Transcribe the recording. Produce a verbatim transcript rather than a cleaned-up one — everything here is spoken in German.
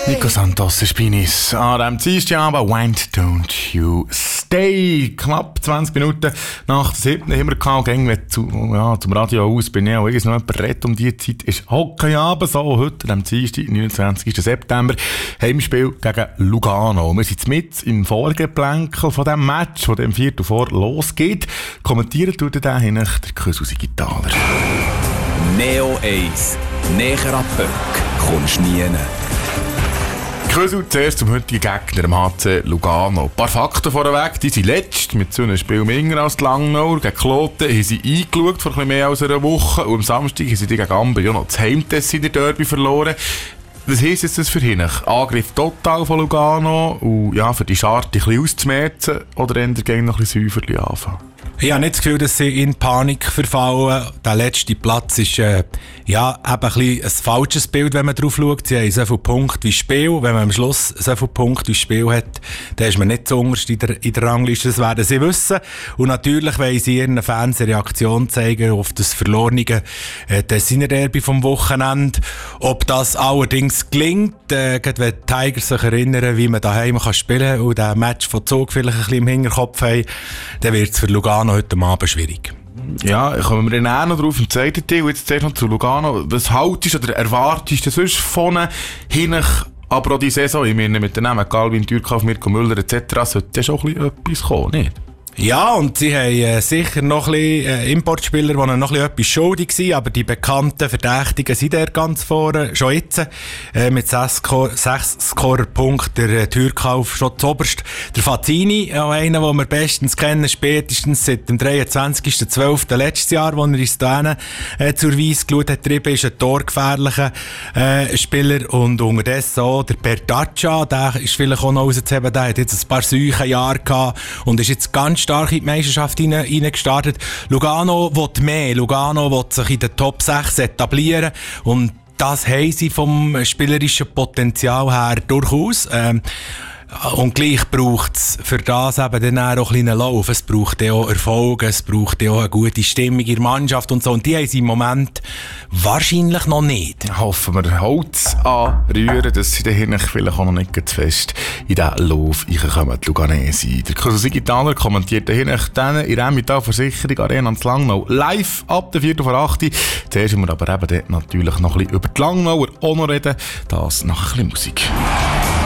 Nico Santos, Spinis. An diesem Dienstagabend, Why Don't You Stay? Knapp zwanzig Minuten nach der siebten haben wir gehabt. Gehen zu, ja, zum Radio aus. Bin ich auch irgendwann noch bereit um diese Zeit. Ist Hockeyabend so. Heute, am Dienstag, neunundzwanzigsten September, Heimspiel gegen Lugano. Wir sind mit im Vorgeplänkel von diesem Match, das im Viertel vor losgeht. Kommentieren tut er den der Kösusi Gitaler. Neo eins. Näher an die Böck kommst nie rein. Kösu zuerst zum heutigen Gegner, dem H C Lugano. Ein paar Fakten vorweg, die sind letzt mit so einem Spiel minder als die Langnauer. Gegen Kloten haben sie eingeschaut vor ein mehr als einer Woche und am Samstag haben sie gegen Amber ja noch das Heimtest in der Derby verloren. Was heisst jetzt das für ihn? Angriff total von Lugano und ja, für die Scharte ein bisschen auszumerzen oder eher gegen noch ein bisschen Säuferchen anfangen? Ich habe nicht das Gefühl, dass sie in Panik verfallen. Der letzte Platz ist äh, ja, eben ein, bisschen ein falsches Bild, wenn man drauf schaut. Sie haben so viele Punkte wie Spiel. Wenn man am Schluss so viele Punkte wie Spiel hat, dann ist man nicht so unterst in der, in der Rangliste. Das werden sie wissen. Und natürlich wollen sie ihren Fans eine Reaktion zeigen auf das verlorene äh, Tessiner-Derby vom Wochenende. Ob das allerdings gelingt, äh, gerade wenn die Tigers sich erinnern, wie man daheim kann spielen und den Match von Zug vielleicht ein bisschen im Hinterkopf haben, dann wird es für Lugano heute Abend schwierig. Ja, kommen wir dann auch noch drauf im zweiten Teil. Jetzt zuerst noch zu Lugano. Was haltest oder erwartest du sonst von hin, aber auch die Saison? Ich meine, mit den Namen Calvin Türkauf, Mirko Müller et cetera sollte schon ein bisschen etwas kommen, nicht? Ja, und sie haben äh, sicher noch ein bisschen äh, Importspieler, die noch ein bisschen etwas schuldig sind, aber die bekannten Verdächtigen sind da ganz vorne, schon jetzt, äh, mit sechs Scorerpunkten, der äh, Türkauf schon zuoberst. Der Fazzini, auch einer, den wir bestens kennen, spätestens seit dem dreiundzwanzigsten zwölften letztes Jahr, wo er uns da äh, zur Weiss geschaut hat, getrieben ist, ein torgefährlicher äh, Spieler. Und unterdessen auch der Bertaccia, der ist vielleicht auch noch rauszuheben, der hat jetzt ein paar Seuchenjahre gehabt und ist jetzt ganz stark in die Meisterschaft reingestartet. Lugano will mehr. Lugano will sich in den Top sechs etablieren und das haben sie vom spielerischen Potenzial her durchaus. Ähm, Und gleich braucht es für das eben dann auch einen kleinen Lauf. Es braucht auch Erfolg, es braucht auch eine gute Stimmung in der Mannschaft und so. Und die haben sie im Moment wahrscheinlich noch nicht. Hoffen wir Holz anrühren, dass sie dann vielleicht auch noch nicht zu fest in diesen Lauf reinkommen, die Luganesi. Der Kösusi Gitaler kommentiert dann in der Versicherung Arena ins Langnau live ab der vierten vor acht. Zuerst müssen wir aber eben natürlich noch ein bisschen über die Langnauer auch noch reden. Das nach ein bisschen Musik.